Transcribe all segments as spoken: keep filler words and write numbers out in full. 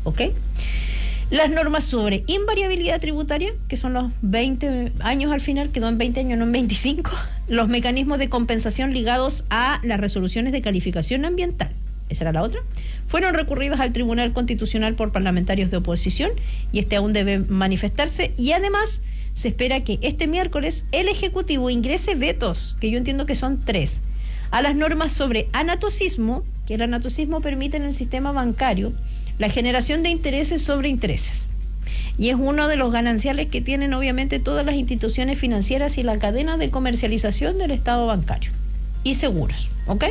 ¿ok? Las normas sobre invariabilidad tributaria, que son los veinte años al final, quedó en veinte años, no en veinticinco. Los mecanismos de compensación ligados a las resoluciones de calificación ambiental, esa era la otra, fueron recurridos al Tribunal Constitucional por parlamentarios de oposición y este aún debe manifestarse. Y además se espera que este miércoles el Ejecutivo ingrese vetos, que yo entiendo que son tres, a las normas sobre anatocismo, que el anatocismo permite en el sistema bancario la generación de intereses sobre intereses. Y es uno de los gananciales que tienen obviamente todas las instituciones financieras y la cadena de comercialización del Estado bancario y seguros, ¿ok?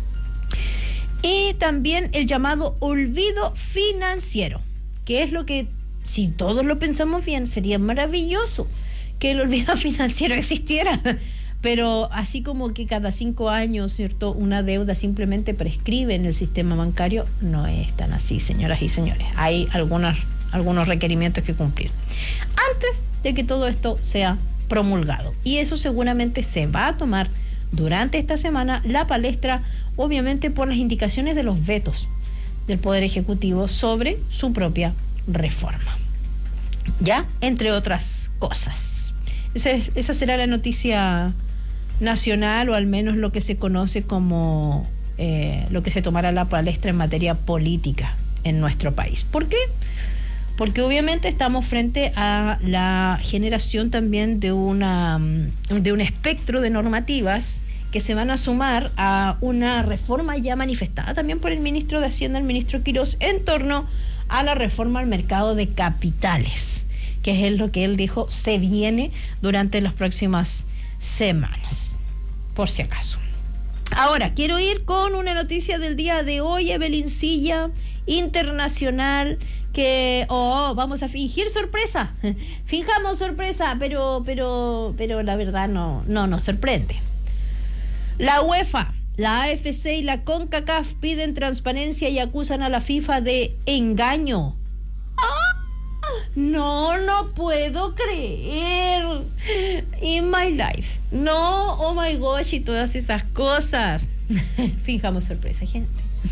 Y también el llamado olvido financiero, que es lo que, si todos lo pensamos bien, sería maravilloso que el olvido financiero existiera. Pero así como que cada cinco años, ¿cierto?, una deuda simplemente prescribe en el sistema bancario, no es tan así, señoras y señores. Hay algunas, algunos requerimientos que cumplir antes de que todo esto sea promulgado. Y eso seguramente se va a tomar durante esta semana, la palestra, obviamente por las indicaciones de los vetos del Poder Ejecutivo sobre su propia reforma. Ya, entre otras cosas. Esa, esa será la noticia nacional, o al menos lo que se conoce como eh, lo que se tomará la palestra en materia política en nuestro país. ¿Por qué? Porque obviamente estamos frente a la generación también de una de un espectro de normativas que se van a sumar a una reforma ya manifestada también por el ministro de Hacienda, el ministro Quirós, en torno a la reforma al mercado de capitales, que es lo que él dijo se viene durante las próximas semanas, por si acaso. Ahora, quiero ir con una noticia del día de hoy, Evelincilla, internacional, que, oh, vamos a fingir sorpresa, fijamos sorpresa, pero, pero, pero la verdad no, no nos sorprende. La UEFA, la A F C y la CONCACAF piden transparencia y acusan a la FIFA de engaño. ¡Ah! No, no puedo creer. In my life. No, oh my gosh, y todas esas cosas. Fijamos sorpresa, gente.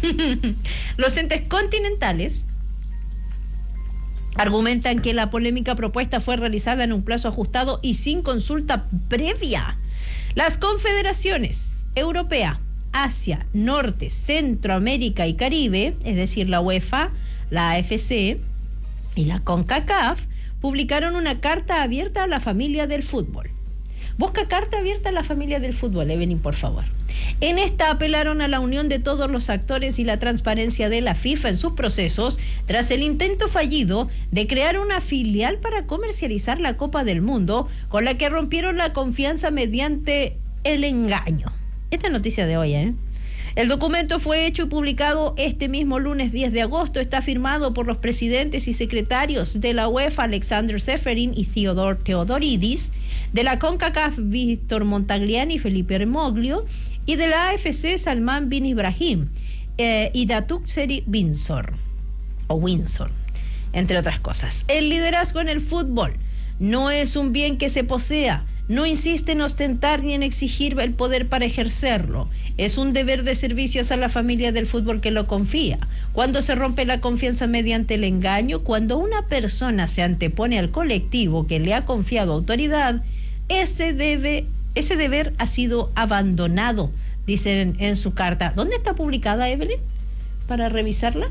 Los entes continentales argumentan que la polémica propuesta fue realizada en un plazo ajustado y sin consulta previa. Las confederaciones Europea, Asia, Norte, Centroamérica y Caribe, es decir, la UEFA, la A F C y la CONCACAF, publicaron una carta abierta a la familia del fútbol. Busca carta abierta a la familia del fútbol, Evelyn, por favor. En esta apelaron a la unión de todos los actores y la transparencia de la FIFA en sus procesos tras el intento fallido de crear una filial para comercializar la Copa del Mundo, con la que rompieron la confianza mediante el engaño. Esta noticia de hoy, ¿eh? El documento fue hecho y publicado este mismo lunes diez de agosto. Está firmado por los presidentes y secretarios de la UEFA, Alexander Seferin y Theodor Theodoridis, de la CONCACAF, Víctor Montagliani y Felipe Remoglio, y de la A F C, Salman bin Ibrahim eh, y Datuk Seri Windsor, o Windsor, entre otras cosas. El liderazgo en el fútbol no es un bien que se posea. No insiste en ostentar ni en exigir el poder para ejercerlo. Es un deber de servicio a la familia del fútbol que lo confía. Cuando se rompe la confianza mediante el engaño, cuando una persona se antepone al colectivo que le ha confiado autoridad, ese debe, ese deber ha sido abandonado, dicen en su carta. ¿Dónde está publicada, Evelyn? Para revisarla.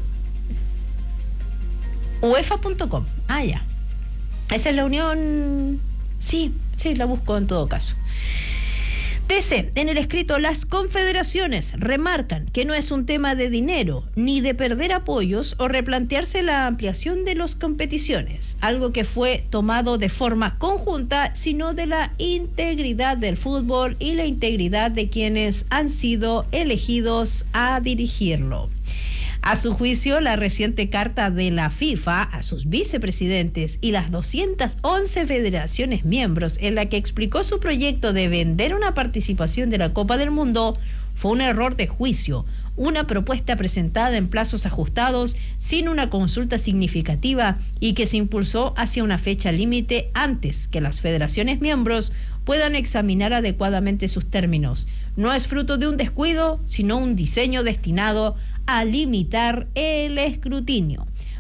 UEFA punto com. Ah, ya. Esa es la unión. Sí, sí, la busco en todo caso. Dice, en el escrito, las confederaciones remarcan que no es un tema de dinero, ni de perder apoyos o replantearse la ampliación de las competiciones, algo que fue tomado de forma conjunta, sino de la integridad del fútbol y la integridad de quienes han sido elegidos a dirigirlo. A su juicio, la reciente carta de la FIFA a sus vicepresidentes y las doscientas once federaciones miembros, en la que explicó su proyecto de vender una participación de la Copa del Mundo, fue un error de juicio, una propuesta presentada en plazos ajustados, sin una consulta significativa y que se impulsó hacia una fecha límite antes que las federaciones miembros puedan examinar adecuadamente sus términos. No es fruto de un descuido, sino un diseño destinado a limitar el escrutinio.